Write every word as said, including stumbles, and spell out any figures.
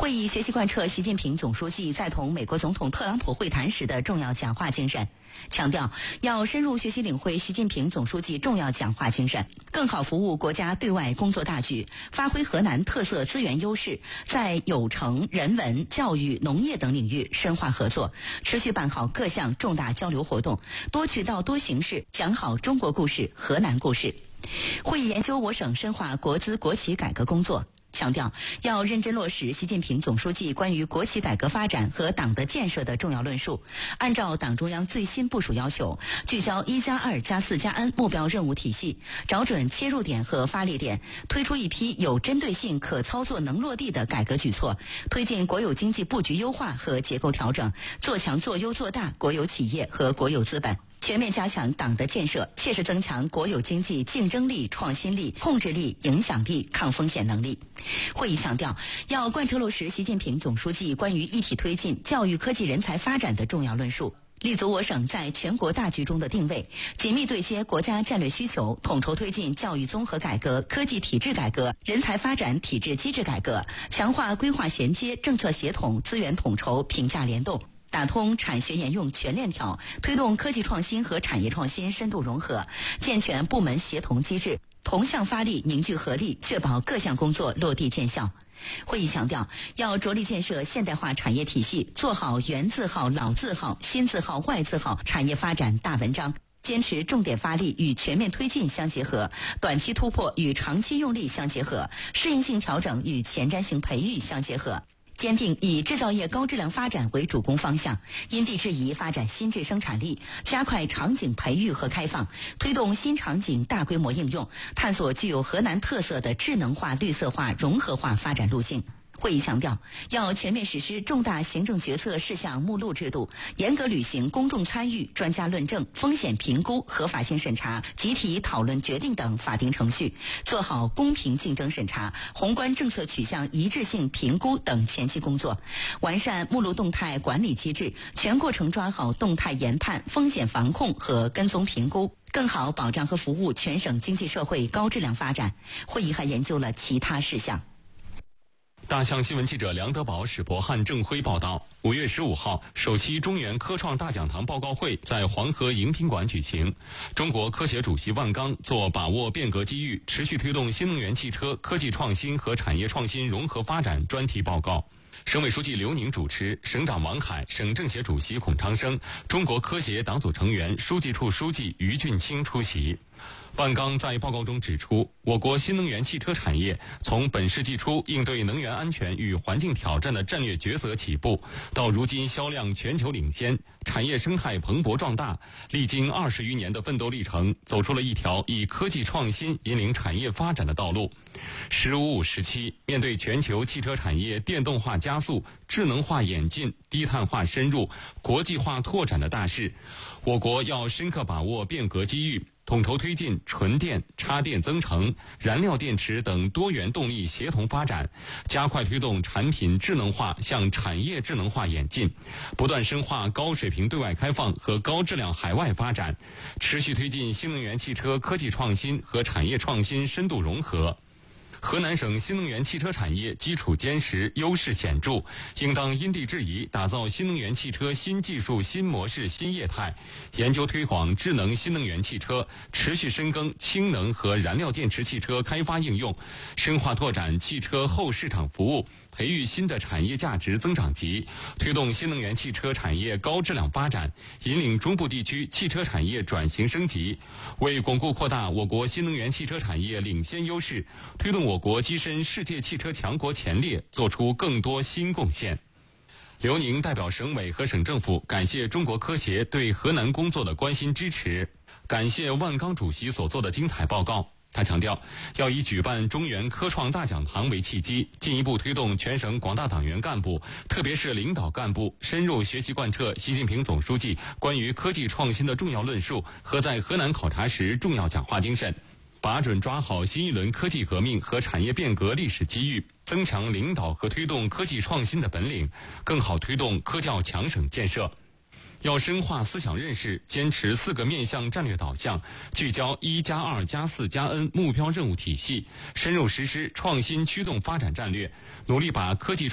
会议学习贯彻习近平总书记在同美国总统特朗普会谈时的重要讲话精神，强调要深入学习领会习近平总书记重要讲话精神，更好服务国家对外工作大局，发挥河南特色资源优势，在有成、人文、教育、农业等领域深化合作，持续办好各项重大交流活动，多渠道多形式讲好中国故事、河南故事。会议研究我省深化国资国企改革工作，强调要认真落实习近平总书记关于国企改革发展和党的建设的重要论述，按照党中央最新部署要求，聚焦一加二加四加 N 目标任务体系，找准切入点和发力点，推出一批有针对性、可操作、能落地的改革举措，推进国有经济布局优化和结构调整，做强做优做大国有企业和国有资本。全面加强党的建设，切实增强国有经济竞争力、创新力、控制力、影响力、抗风险能力。会议强调，要贯彻落实习近平总书记关于一体推进教育科技人才发展的重要论述，立足我省在全国大局中的定位，紧密对接国家战略需求，统筹推进教育综合改革、科技体制改革、人才发展体制机制改革，强化规划衔接、政策协同、资源统筹、评价联动，打通产学研用全链条，推动科技创新和产业创新深度融合，健全部门协同机制，同向发力，凝聚合力，确保各项工作落地见效。会议强调，要着力建设现代化产业体系，做好原字号、老字号、新字号、外字号产业发展大文章，坚持重点发力与全面推进相结合，短期突破与长期用力相结合，适应性调整与前瞻性培育相结合。坚定以制造业高质量发展为主攻方向，因地制宜发展新质生产力，加快场景培育和开放，推动新场景大规模应用，探索具有河南特色的智能化、绿色化、融合化发展路径。会议强调，要全面实施重大行政决策事项目录制度，严格履行公众参与、专家论证、风险评估、合法性审查、集体讨论决定等法定程序，做好公平竞争审查、宏观政策取向一致性评估等前期工作，完善目录动态管理机制，全过程抓好动态研判、风险防控和跟踪评估，更好保障和服务全省经济社会高质量发展。会议还研究了其他事项。 大象新闻记者梁德宝、史博汉、郑辉报道，五月十五号，首期中原科创大讲堂报告会在黄河迎宾馆举行。中国科协主席万钢做把握变革机遇，持续推动新能源汽车科技创新和产业创新融合发展专题报告。省委书记刘宁主持，省长王凯、省政协主席孔昌生、中国科协党组成员、书记处书记于俊清出席。万钢在报告中指出，我国新能源汽车产业从本世纪初应对能源安全与环境挑战的战略抉择起步，到如今销量全球领先，产业生态蓬勃壮大，历经二十余年的奋斗历程，走出了一条以科技创新引领产业发展的道路。十五五时期，面对全球汽车产业电动化加速、智能化演进、低碳化深入、国际化拓展的大势，我国要深刻把握变革机遇，统筹推进纯电、插电增程、燃料电池等多元动力协同发展，加快推动产品智能化向产业智能化演进，不断深化高水平对外开放和高质量海外发展，持续推进新能源汽车科技创新和产业创新深度融合。河南省新能源汽车产业基础坚实，优势显著，应当因地制宜打造新能源汽车新技术、新模式、新业态，研究推广智能新能源汽车，持续深耕氢能和燃料电池汽车开发应用，深化拓展汽车后市场服务，培育新的产业价值增长极，推动新能源汽车产业高质量发展，引领中部地区汽车产业转型升级，为巩固扩大我国新能源汽车产业领先优势，推动我国跻身世界汽车强国前列做出更多新贡献。刘宁代表省委和省政府感谢中国科协对河南工作的关心支持，感谢万钢主席所做的精彩报告。他强调，要以举办中原科创大讲堂为契机，进一步推动全省广大党员干部，特别是领导干部，深入学习贯彻习近平总书记关于科技创新的重要论述和在河南考察时重要讲话精神，把准抓好新一轮科技革命和产业变革历史机遇，增强领导和推动科技创新的本领，更好推动科教强省建设。要深化思想认识，坚持四个面向战略导向，聚焦一加二加四加 N 目标任务体系，深入实施创新驱动发展战略，努力把科技